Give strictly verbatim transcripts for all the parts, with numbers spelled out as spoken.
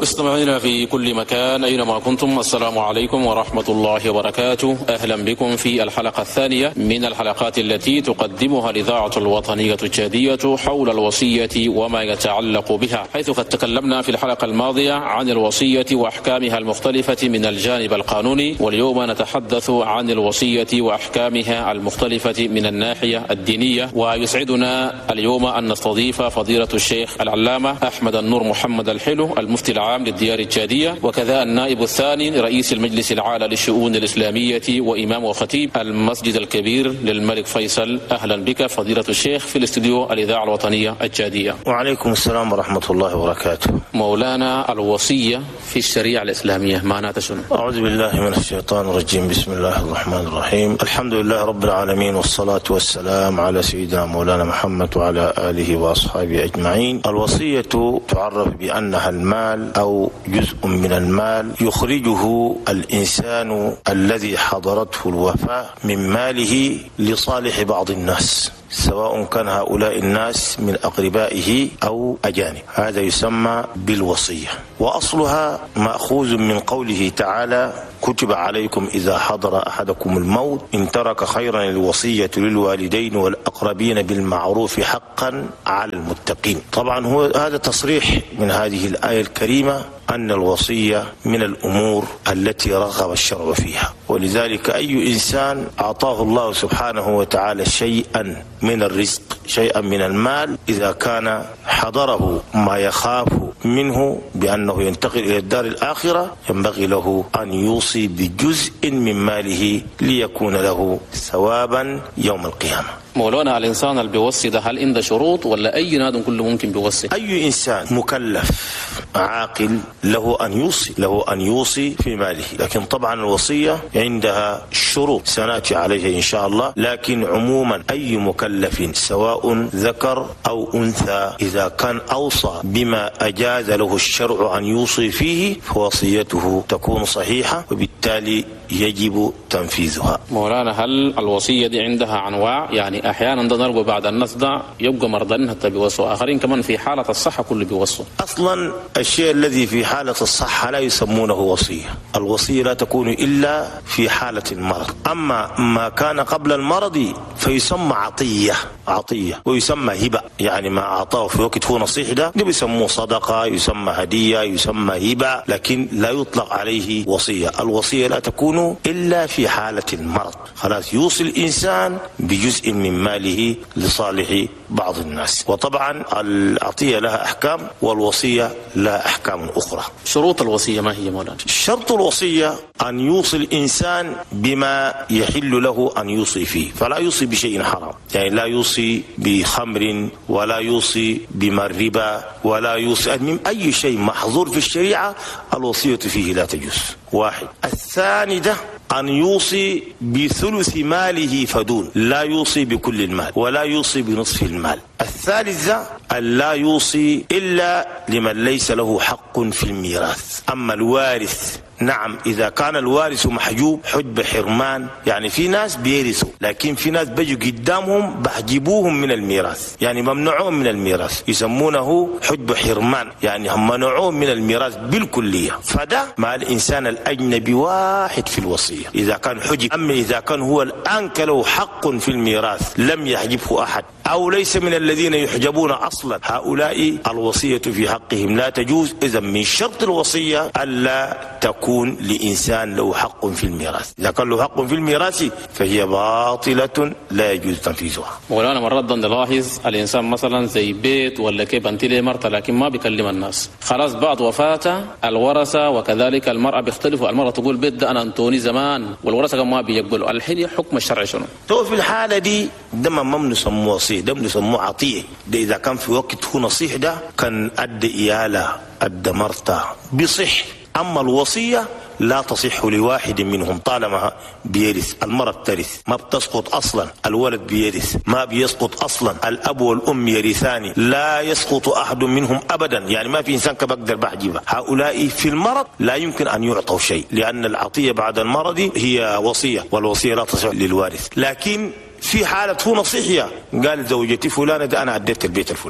مستمعينا في كل مكان أينما كنتم، السلام عليكم ورحمة الله وبركاته. أهلا بكم في الحلقة الثانية من الحلقات التي تقدمها الإذاعة الوطنية الجادية حول الوصية وما يتعلق بها، حيث قد تكلمنا في الحلقة الماضية عن الوصية وأحكامها المختلفة من الجانب القانوني، واليوم نتحدث عن الوصية وأحكامها المختلفة من الناحية الدينية. ويسعدنا اليوم أن نستضيف فضيلة الشيخ العلامة أحمد النور محمد الحلو المفتي العام للديار الجادية، وكذا النائب الثاني لرئيس المجلس العالي للشؤون الإسلامية وإمام وخطيب المسجد الكبير للملك فيصل. أهلا بك فضيلة الشيخ في الاستوديو الإذاعة الوطنية الجادية. وعليكم السلام ورحمة الله وبركاته. مولانا، الوصية في الشريعة الإسلامية معناتها شنو؟ أعوذ بالله من الشيطان الرجيم، بسم الله الرحمن الرحيم، الحمد لله رب العالمين، والصلاة والسلام على سيدنا مولانا محمد وعلى آله وأصحابه أجمعين. الوصية تعرف بأنها المال أو جزء من المال يخرجه الإنسان الذي حضرته الوفاة من ماله لصالح بعض الناس، سواء كان هؤلاء الناس من أقربائه أو أجانب، هذا يسمى بالوصية. وأصلها مأخوذ من قوله تعالى: كتب عليكم إذا حضر أحدكم الموت إن ترك خيرا الوصية للوالدين والأقربين بالمعروف حقا على المتقين. طبعا هو هذا تصريح من هذه الآية الكريمة أن الوصية من الأمور التي رغب الشرع فيها، ولذلك أي إنسان أعطاه الله سبحانه وتعالى شيئا من الرزق، شيئا من المال، إذا كان حضره ما يخاف منه بأنه ينتقل إلى الدار الآخرة، ينبغي له أن يوصي بجزء من ماله ليكون له ثوابا يوم القيامة. مولانا، الإنسان اللي بيوصي ده هل عنده شروط ولا أي نادم كله ممكن بيوصي؟ أي إنسان مكلف عاقل له أن يوصي، له أن يوصي في ماله، لكن طبعا الوصية عندها شروط سنأتي عليها إن شاء الله. لكن عموما أي مكلف سواء ذكر أو أنثى إذا كان أوصى بما أجاز له الشرع أن يوصي فيه فوصيته تكون صحيحة، وبالتالي يجب تنفيذها. مولانا، هل الوصية دي عندها أنواع؟ يعني أحيانا ده نرجو بعد الناس ده يبقى مرضان حتى بيوصوا، آخرين كمان في حالة الصحة كله بيوصوا. أصلا الشيء الذي في حالة الصحة لا يسمونه وصية، الوصية لا تكون إلا في حالة المرض. أما ما كان قبل المرض فيسمى عطية عطية ويسمى هبة، يعني ما أعطاه في وقت هو نصيح ده ده بيسموه صدقة، يسمى هدية، يسمى هبة، لكن لا يطلق عليه وصية. الوصية لا تكون إلا في حالة المرض، خلاص يوصي الإنسان بجزء من ماله لصالح بعض الناس. وطبعا العطية لها أحكام والوصية لها أحكام أخرى. شروط الوصية ما هي مولانا؟ شرط الوصية أن يوصي الإنسان بما يحل له أن يوصي فيه، فلا يوصي بشيء حرام، يعني لا يوصي بخمر ولا يوصي بمربا ولا يوصي من أي شيء محظور في الشريعة، الوصية فيه لا تجوز. واحد. الثاني ده أن يوصي بثلث ماله فدون، لا يوصي بكل المال ولا يوصي بنصف المال. الثالث ده أن لا يوصي إلا لمن ليس له حق في الميراث. أما الوارث، نعم إذا كان الوارث محجوب حجب حرمان، يعني في ناس بيرثوا لكن في ناس بيجوا قدامهم بحجبوهم من الميراث، يعني ممنوعون من الميراث، يسمونه حجب حرمان، يعني هم منعوهم من الميراث بالكلية. فده مع الإنسان الأجنبي واحد في الوصية إذا كان حجب. أما إذا كان هو الآن له حق في الميراث لم يحجبه أحد أو ليس من الذين يحجبون أصلا، هؤلاء الوصية في حقهم لا تجوز. إذا من شرط الوصية ألا تكون لإنسان له حق في الميراث، إذا كان له حق في الميراث فهي باطلة لا يجوز تنفيذها. مولانا، مرات نلاحظ الإنسان مثلا زي بيت ولا كيف أنت ليه مرته لكن ما بيكلم الناس، خلاص بعد وفاته الورثة وكذلك المرأة بيختلفوا، المرأة تقول بيت ده أنا أنتوني زمان والورثة ما بيقبلوا، الحين حكم الشرع شنو؟ تو في الحالة دي ده ما بنسموه وصية، ده بنسموه عطية. ده إذا كان في وقت هو نصيح ده كان أدى إيالة أدى مرته بصح. أما الوصية لا تصح لواحد منهم طالما بيرث، المرأة ترث ما بتسقط أصلا، الولد بيرث ما بيسقط أصلا، الأب والأم يرثان لا يسقط أحد منهم أبدا، يعني ما في إنسان كبقدر بحجبه. هؤلاء في المرض لا يمكن أن يعطوا شيء، لأن العطية بعد المرض هي وصية، والوصية لا تصح للوارث. لكن في حالة هو نصيحية قال زوجتي فلانة ده أنا أديت البيت الفلاني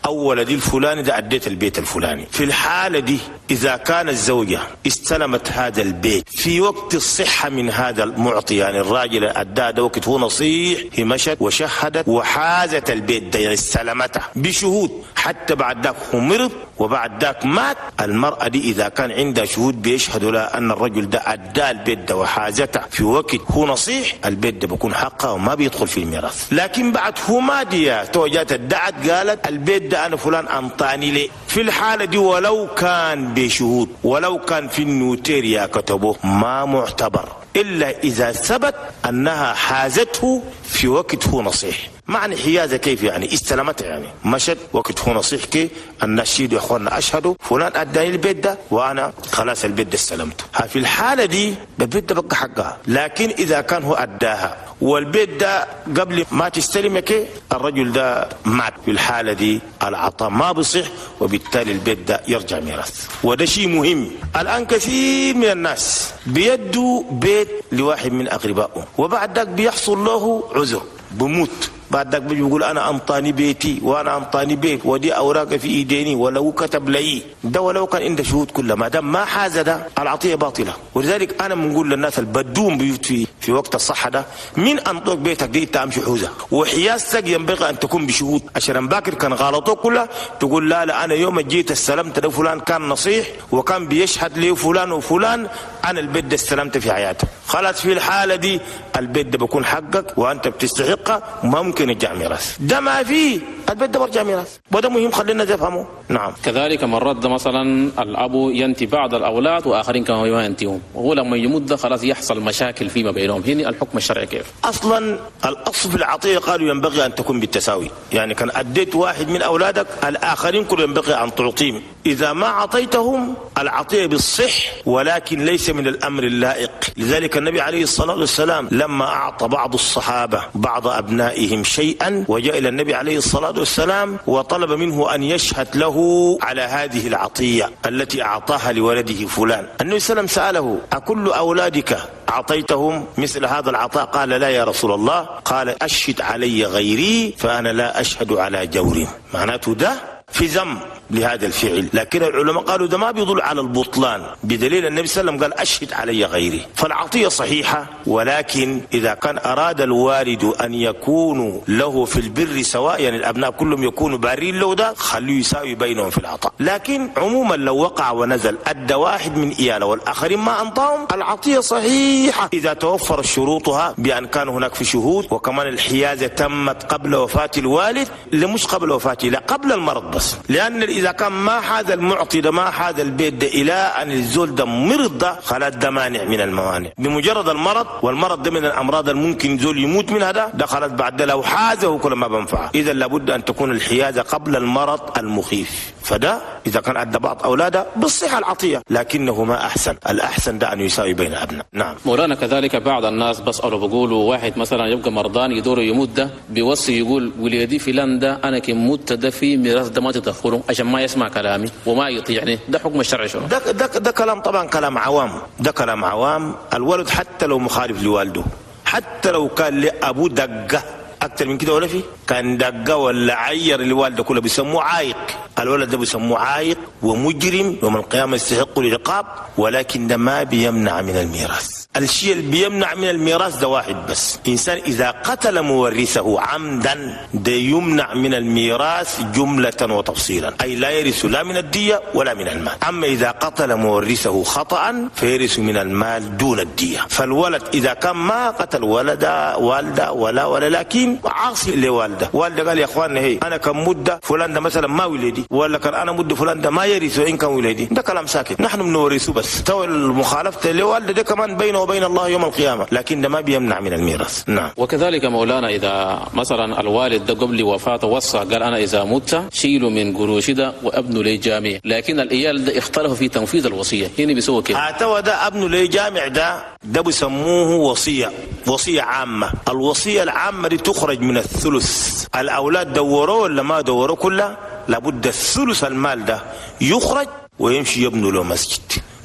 أو ولدي الفلاني ده أديت البيت الفلاني. في الحالة دي إذا كان الزوجة استلمت هذا البيت في وقت الصحة من هذا المعطي، يعني الراجل أدى ده وقت هو نصيح، هي مشت وشهدت وحازت البيت ده، يعني استلمته بشهود، حتى بعد ذاك هو مرض وبعد ذاك مات، المرأة دي إذا كان عندها شهود بيشهدوا لها أن الرجل ده أدى البيت ده وحازته في وقت هو نصيح، البيت ده بيكون حقها وما بيدخل في الميراث. لكن بعد هو ما دي توجات ادعت قالت البيت ده أنا فلان أنطاني لي، في الحالة دي ولو كان بشهود ولو كان في النوتيريا كتبوه ما معتبر إلا إذا ثبت أنها حازته في وقت هو نصيح. معنى حيازة كيف يعني؟ استلمته، يعني مشت وقت هو نصيح كي النشيد يا اخوانا اشهدوا فلان اداني البيت ده وانا خلاص البيت ده استلمته. في الحالة دي البيت ده بقى حقها. لكن اذا كان هو اداها والبيت ده قبل ما تستلم كي الرجل ده مات، في الحالة دي العطاء ما بصح وبالتالي البيت ده يرجع ميراث. وده شيء مهم. الان كثير من الناس بيدوا بيت لواحد من اقربائهم وبعد ذلك بيحصل له عذر بموت، بعد ذلك بيجي يقول انا انطاني بيتي وانا انطاني بيت ودي اوراق في ايديني ولو كتب لي ده ولو كان عنده شهود كلها، ما دام ما حاز ده العطيه باطله. ولذلك انا بنقول للناس اللي بدون بيوت في في وقت الصحه ده من انطق بيتك دي تمشي حوزه وحيازتك ينبغي ان تكون بشهود، عشان باكر كان غلطه كلها تقول لا لا انا يوم جيت استلمت ده فلان كان نصيح وكان بيشهد لي فلان وفلان انا البيت ده استلمت في حياته، خلاص في الحاله دي البيت ده بيكون حقك وانت بتستحقه ممكن يرجع ميراث. ده ما فيه البيت ده برجع ميراث، وده مهم خلينا نفهمه. نعم. كذلك مرات مثلا الاب ينتي بعض الاولاد واخرين كانوا ما ينتيهم، وهو لما يمد خلاص يحصل مشاكل فيما بينهم، هنا الحكم الشرعي كيف؟ اصلا الاصل في العطيه قالوا ينبغي ان تكون بالتساوي، يعني كان اديت واحد من اولادك الاخرين كل ينبغي ان تعطيهم، اذا ما اعطيتهم العطيه بالصح ولكن ليس من الامر اللائق. لذلك النبي عليه الصلاه والسلام لما اعطى بعض الصحابه بعض ابنائهم شيئا وجاء الى النبي عليه الصلاه والسلام وطلب منه ان يشهد له على هذه العطيه التي اعطاها لولده فلان، النبي صلى الله عليه وسلم ساله اكل اولادك اعطيتهم مثل هذا العطاء؟ قال لا يا رسول الله. قال اشهد علي غيري فانا لا اشهد على جور. معناته ده في ذم لهذا الفعل، لكن العلماء قالوا ده ما بيدل على البطلان بدليل النبي صلى الله عليه وسلم قال أشهد علي غيري. فالعطية صحيحة، ولكن إذا كان أراد الوالد أن يكونوا له في البر سواء، يعني الأبناء كلهم يكونوا بارين له، ده خليه يساوي بينهم في العطاء. لكن عموما لو وقع ونزل أدى واحد من إياله والآخرين ما أنطاهم العطية صحيحة إذا توفر شروطها بأن كان هناك في شهود، وكمان الحيازة تمت قبل وفاة الوالد، مش قبل وفاته لا قبل المرض بس، لأن إذا كان ما حاز المعطي ده ما حاز البيت ده إلى أن الزول ده مرض ده خلاص ده مانع من الموانع. بمجرد المرض، والمرض ده من الأمراض الممكن زول يموت منها، ده ده خلاص بعد ده لو حازه كل ما بنفعه. إذا لابد أن تكون الحيازة قبل المرض المخيف، فده إذا كان أدى بعض أولاده بالصحة العطية، لكنه ما أحسن، الأحسن ده أن يساوي بين أبناء. نعم. مولانا كذلك بعض الناس بسألوا بيقولوا واحد مثلا يبقى مرضان يدور يموت ده بيوصي يقول وليدي فلان ده أنا كم مت ده في ميراث ده ما تدخله عشان ما يسمع كلامي وما يطيعني، ده حكم الشرع شنو؟ ده, ده, ده كلام طبعا كلام عوام، ده كلام عوام. الولد حتى لو مخالف لوالده، حتى لو كان لأبوه دقة أكثر من كده ولا في كان دقة ولا عير الوالده كله بيسموه عايق، الولد ده بيسموه عايق ومجرم يوم القيامة يستحق العقاب، ولكن ده ما بيمنع من الميراث. الشيء اللي بيمنع من الميراث ده واحد بس، إنسان إذا قتل مورثه عمدا ده يمنع من الميراث جملة وتفصيلا، أي لا يرث لا من الدية ولا من المال. أما إذا قتل مورثه خطأ فيرث من المال دون الدية. فالولد إذا كان ما قتل ولد والده ولا ولا لكن عاصي لوالده، والده قال يا اخواننا هي انا كم مده فلان ده مثلا ما ولدي، ولا كان انا مده فلان ده ما يرث وان كان ولدي، ده كلام ساكت، نحن بنورثه بس. تو المخالفه لوالده ده كمان بينه وبين الله يوم القيامه، لكن ده ما بيمنع من الميراث. نعم. وكذلك مولانا اذا مثلا الوالد ده قبل وفاته وصى قال انا اذا مت شيلوا من قروشي ده وابنوا لي جامع، لكن الايال ده اختلفوا في تنفيذ الوصيه، هنا بيسووا كيف؟ هاتوا ده ابنوا لي جامع ده ده بيسموه وصيه، وصيه عامه. الوصيه العامه دي تخرج من الثلث، الأولاد دوروه ولا ما دوروه كله لابد الثلث المال ده يخرج ويمشي يبنوا له مسجد.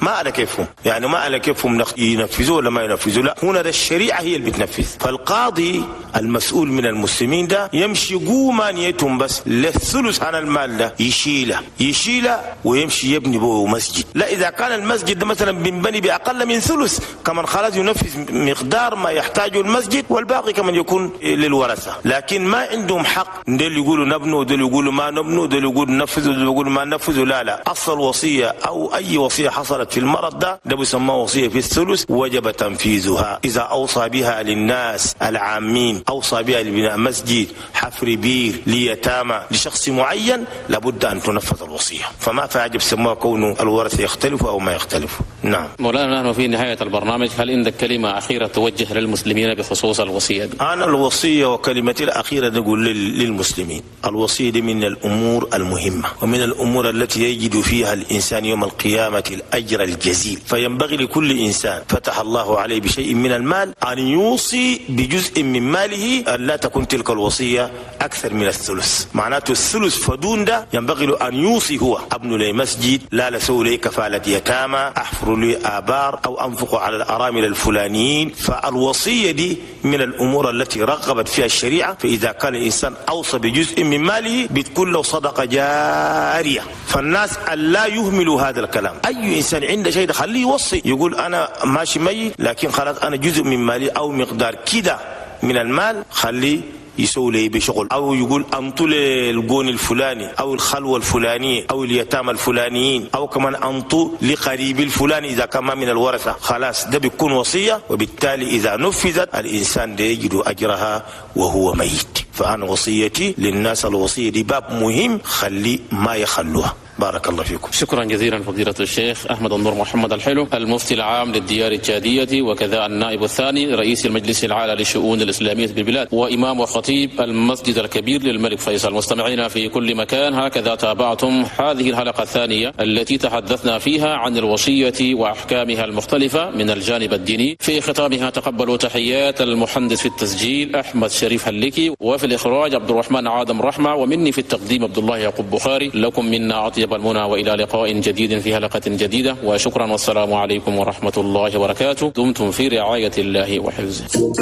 ما على كيفهم، يعني ما على كيفهم ينفذوا ولا ما ينفذوا، لا هنا الشريعة هي اللي بتنفذ. فالقاضي المسؤول من المسلمين ده يمشي قوما يتم بس للثلث عن المال ده يشيله يشيله ويمشي يبني به مسجد. لا إذا كان المسجد ده مثلا بنبني بأقل من ثلث كمان خلاص ينفذ مقدار ما يحتاجه المسجد والباقي كمان يكون للورثة. لكن ما عندهم حق دول يقولوا نبنوا ودول يقولوا ما نبنوا ودول يقولوا ننفذوا ودول يقولوا ما ننفذوا. لا لا، أصل وصية أو أي وصية حصلت في المرض ده ده بيسمى وصية في الثلث وجب تنفيذها. إذا أوصى بها للناس العامين، أوصى بها لبناء مسجد، حفر بير، ليتامى، لشخص معين، لابد أن تنفذ الوصية. فما فاعجب سموها كونه الورثة يختلفوا أو ما يختلفوا. نعم مولانا، نحن في نهاية البرنامج، هل عندك كلمة أخيرة توجه للمسلمين بخصوص الوصية دي؟ أنا الوصية وكلمتي الأخيرة نقول للمسلمين، الوصية دي من الأمور المهمة ومن الأمور التي يجد فيها الإنسان يوم القيامة الأجر الجزيل. فينبغي لكل إنسان فتح الله عليه بشيء من المال أن يوصي بجزء من ماله، أن لا تكون تلك الوصية أكثر من الثلث. معناته الثلث فدون ده ينبغي له أن يوصي هو: أبن لي مسجد، لا لسوي لي كفالة يتامى، أحفر لي آبار، أو أنفق على الأرامل الفلانيين. فالوصية دي من الأمور التي رغبت فيها الشريعة. فإذا كان الإنسان أوصى بجزء من ماله بتكون له صدقة جارية. فالناس لا يهملوا هذا الكلام. أي إنسان عنده شيء خليه يوصي، يقول أنا ماشي ميت لكن خلاص أنا جزء من مالي أو مقدار كده من المال خليه يسوي لي بشغل، او يقول انطل القون الفلاني او الخلوه الفلانيه او اليتامى الفلانيين، او كمان انطو لقريب الفلاني اذا كان من الورثه. خلاص ده بيكون وصيه، وبالتالي اذا نفذت الانسان ده يجد اجرها وهو ميت. فانا وصيتي للناس الوصيه دي باب مهم، خلي ما يخلوها. بارك الله فيكم. شكرا جزيلا فضيلة الشيخ أحمد النور محمد الحلو، المفتي العام للديار الجادية، وكذا النائب الثاني رئيس المجلس العالي للشؤون الإسلامية بالبلاد، وإمام وخطيب المسجد الكبير للملك فيصل. مستمعينا في كل مكان، هكذا تابعتم هذه الحلقة الثانية التي تحدثنا فيها عن الوصية وأحكامها المختلفة من الجانب الديني. في ختامها تقبلوا تحيات المهندس في التسجيل أحمد شريف هلكي، وفي الإخراج عبد الرحمن عادم رحمة، ومني في التقديم عبد الله يعقوب بخاري. لكم منا أطيب المنى، وإلى لقاء جديد في حلقة جديدة، وشكرا والسلام عليكم ورحمة الله وبركاته. دمتم في رعاية الله وحفظه.